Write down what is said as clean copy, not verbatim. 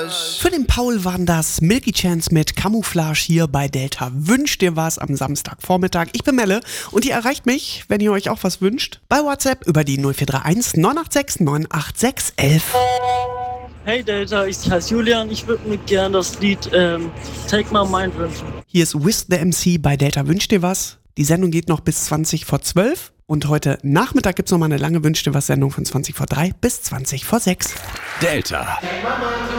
Für den Paul waren das Milky Chance mit Camouflage hier bei Delta. Wünscht dir was am Samstagvormittag? Ich bin Melle und ihr erreicht mich, wenn ihr euch auch was wünscht, bei WhatsApp über die 0431 986 986 11. Hey Delta, ich heiße Julian. Ich würde mir gerne das Lied Take My Mind wünschen. Hier ist Wiz the MC bei Delta. Wünscht dir was? Die Sendung geht noch bis 20 vor 12. Und heute Nachmittag gibt es nochmal eine lange Wünsch dir was Sendung von 20 vor 3 bis 20 vor 6. Delta.